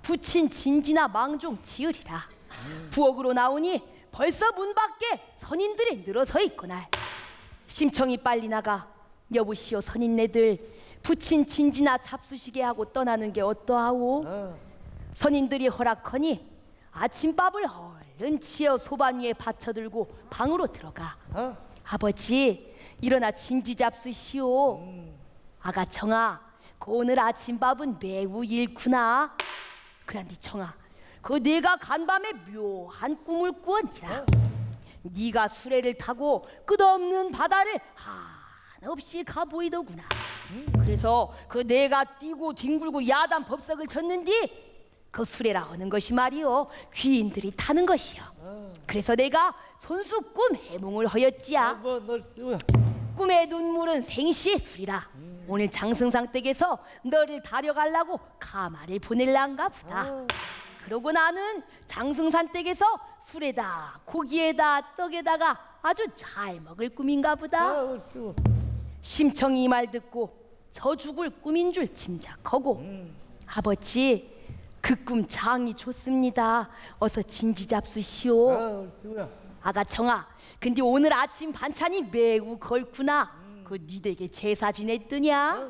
부친 진지나 망종 지으리라. 부엌으로 나오니 벌써 문 밖에 선인들이 늘어서 있거늘. 심청이 빨리 나가 여보시오 선인네들, 부친 진지나 잡수시게 하고 떠나는 게 어떠하오? 선인들이 허락하니 아침밥을 얼른 치어 소반 위에 받쳐들고 방으로 들어가. 아버지 일어나 진지 잡수시오. 아가 청아, 그 오늘 아침밥은 매우 잃구나. 그런데 청아, 그 네가 간밤에 묘한 꿈을 꾸었니라. 네가 수레를 타고 끝없는 바다를 한없이 가보이더구나. 그래서 그 내가 뛰고 뒹굴고 야단 법석을 쳤는디 그 수레라 하는 것이 말이요 귀인들이 타는 것이요. 그래서 내가 손수 꿈 해몽을 하였지야. 꿈의 눈물은 생시의 술이라. 오늘 장승상 댁에서 너를 다려가려고 가마를 보낼란가 보다. 그러고 나는 장승산 댁에서 술에다 고기에다 떡에다가 아주 잘 먹을 꿈인가 보다. 심청이 이 말 듣고 저 죽을 꿈인 줄 짐작하고 아버지 그 꿈 장이 좋습니다. 어서 진지 잡수시오. 아가 청아, 근데 오늘 아침 반찬이 매우 걸구나. 그 네 댁에 제사 지냈더냐?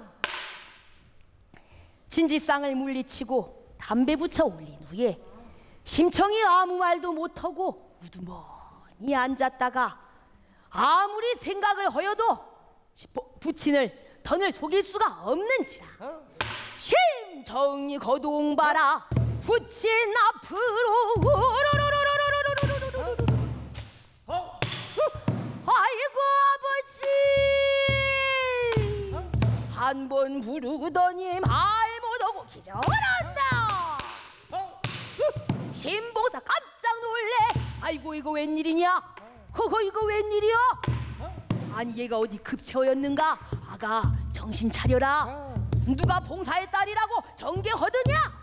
진지상을 물리치고 담배 붙여 올린 후에 심청이 아무 말도 못하고 우두머니 앉았다가 아무리 생각을 하여도 부친을 던을 속일 수가 없는지라. 심청이 거동바라 부친 앞으로 아이고 아버지, 한 번 부르더니 말 못하고 기절한다. 신봉사 깜짝 놀래. 아이고 이거 웬일이냐? 허허 이거 웬일이야? 아니 얘가 어디 급체였는가? 아가 정신 차려라. 누가 봉사의 딸이라고 정계하더냐?